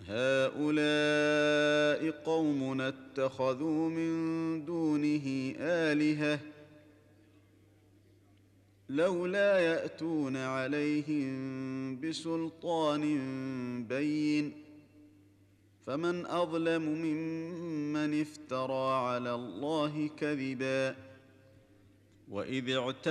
هؤلاء قومنا اتخذوا من دونه آلهة لولا يأتون عليهم بسلطان بين فمن أظلم ممن افترى على الله كذبا وإذ